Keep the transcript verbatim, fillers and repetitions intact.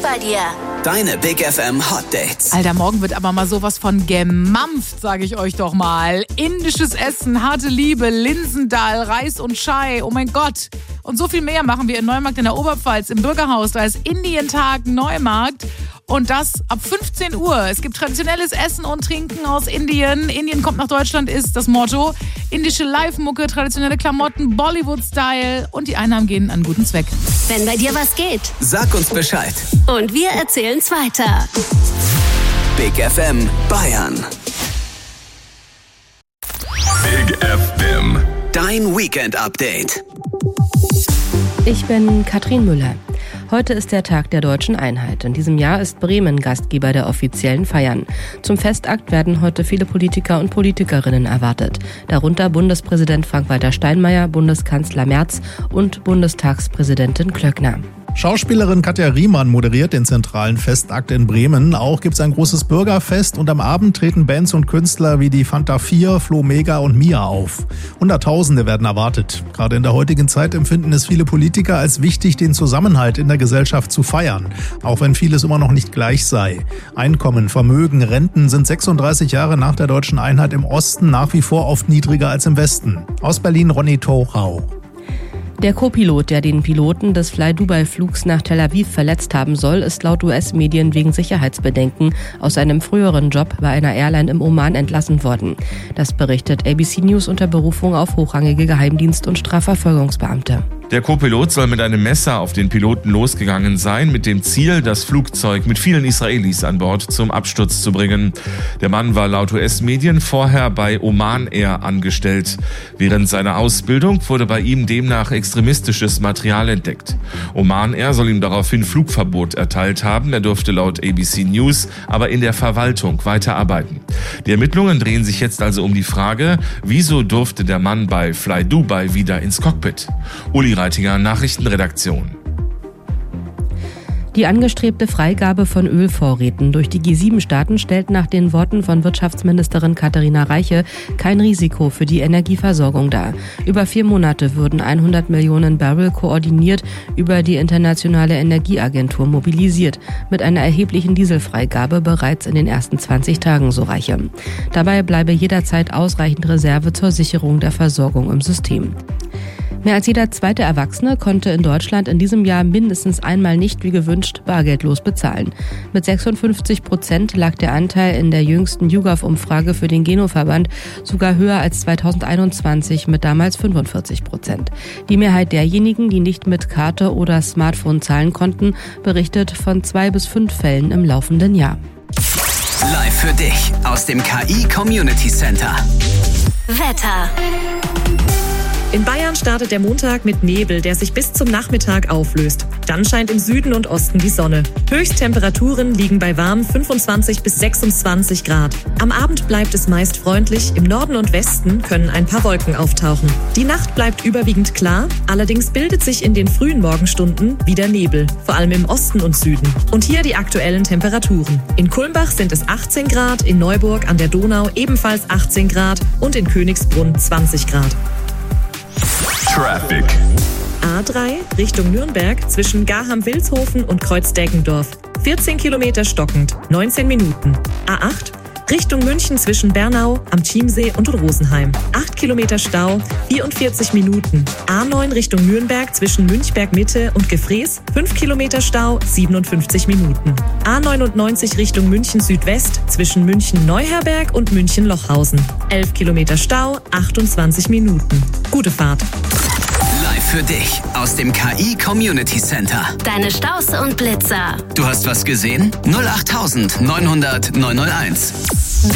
bei dir. Deine Big F M Hot Dates. Alter, morgen wird aber mal sowas von gemampft, sage ich euch doch mal. Indisches Essen, harte Liebe, Linsendal, Reis und Chai, oh mein Gott. Und so viel mehr machen wir in Neumarkt in der Oberpfalz im Bürgerhaus. Da ist Indientag Neumarkt. Und das ab fünfzehn Uhr. Es gibt traditionelles Essen und Trinken aus Indien. Indien kommt nach Deutschland ist das Motto. Indische Live-Mucke, traditionelle Klamotten, Bollywood-Style. Und die Einnahmen gehen an guten Zweck. Wenn bei dir was geht. Sag uns Bescheid. Und wir erzählen's weiter. Big F M Bayern. Big F M. Dein Weekend-Update. Ich bin Katrin Müller. Heute ist der Tag der Deutschen Einheit. In diesem Jahr ist Bremen Gastgeber der offiziellen Feiern. Zum Festakt werden heute viele Politiker und Politikerinnen erwartet. Darunter Bundespräsident Frank-Walter Steinmeier, Bundeskanzler Merz und Bundestagspräsidentin Klöckner. Schauspielerin Katja Riemann moderiert den zentralen Festakt in Bremen. Auch gibt es ein großes Bürgerfest und am Abend treten Bands und Künstler wie die Fanta vier, Flo Mega und Mia auf. Hunderttausende werden erwartet. Gerade in der heutigen Zeit empfinden es viele Politiker als wichtig, den Zusammenhalt in der Gesellschaft zu feiern, auch wenn vieles immer noch nicht gleich sei. Einkommen, Vermögen, Renten sind sechsunddreißig Jahre nach der deutschen Einheit im Osten nach wie vor oft niedriger als im Westen. Aus Berlin Ronny Thorau. Der Co-Pilot, der den Piloten des Fly-Dubai-Flugs nach Tel Aviv verletzt haben soll, ist laut U S-Medien wegen Sicherheitsbedenken aus seinem früheren Job bei einer Airline im Oman entlassen worden. Das berichtet A B C News unter Berufung auf hochrangige Geheimdienst- und Strafverfolgungsbeamte. Der Co-Pilot soll mit einem Messer auf den Piloten losgegangen sein, mit dem Ziel, das Flugzeug mit vielen Israelis an Bord zum Absturz zu bringen. Der Mann war laut U S-Medien vorher bei Oman Air angestellt. Während seiner Ausbildung wurde bei ihm demnach extremistisches Material entdeckt. Oman Air soll ihm daraufhin Flugverbot erteilt haben. Er durfte laut A B C News aber in der Verwaltung weiterarbeiten. Die Ermittlungen drehen sich jetzt also um die Frage, wieso durfte der Mann bei Fly Dubai wieder ins Cockpit? Uli Reitinger, Nachrichtenredaktion. Die angestrebte Freigabe von Ölvorräten durch die G sieben Staaten stellt nach den Worten von Wirtschaftsministerin Katharina Reiche kein Risiko für die Energieversorgung dar. Über vier Monate würden hundert Millionen Barrel koordiniert über die Internationale Energieagentur mobilisiert, mit einer erheblichen Dieselfreigabe bereits in den ersten zwanzig Tagen, so Reiche. Dabei bleibe jederzeit ausreichend Reserve zur Sicherung der Versorgung im System. Mehr als jeder zweite Erwachsene konnte in Deutschland in diesem Jahr mindestens einmal nicht wie gewünscht bargeldlos bezahlen. Mit sechsundfünfzig Prozent lag der Anteil in der jüngsten YouGov-Umfrage für den Geno-Verband sogar höher als zweitausendeinundzwanzig mit damals fünfundvierzig Prozent. Die Mehrheit derjenigen, die nicht mit Karte oder Smartphone zahlen konnten, berichtet von zwei bis fünf Fällen im laufenden Jahr. Live für dich aus dem K I Community Center. Wetter. In Bayern startet der Montag mit Nebel, der sich bis zum Nachmittag auflöst. Dann scheint im Süden und Osten die Sonne. Höchsttemperaturen liegen bei warmen fünfundzwanzig bis sechsundzwanzig Grad. Am Abend bleibt es meist freundlich. Im Norden und Westen können ein paar Wolken auftauchen. Die Nacht bleibt überwiegend klar. Allerdings bildet sich in den frühen Morgenstunden wieder Nebel, vor allem im Osten und Süden. Und hier die aktuellen Temperaturen. In Kulmbach sind es achtzehn Grad, in Neuburg an der Donau ebenfalls achtzehn Grad und in Königsbrunn zwanzig Grad. Traffic. A drei Richtung Nürnberg zwischen Garham-Wilshofen und Kreuz-Deggendorf. vierzehn Kilometer stockend, neunzehn Minuten. A acht Richtung München zwischen Bernau, am Chiemsee und Rosenheim. acht Kilometer Stau, vierundvierzig Minuten. A neun Richtung Nürnberg zwischen Münchberg-Mitte und Gefrees. fünf Kilometer Stau, siebenundfünfzig Minuten. A neunundneunzig Richtung München Südwest zwischen München-Neuherberg und München-Lochhausen. elf Kilometer Stau, achtundzwanzig Minuten. Gute Fahrt. Live für dich aus dem K I Community Center. Deine Staus und Blitzer. Du hast was gesehen? null acht neunhundert neunhunderteins.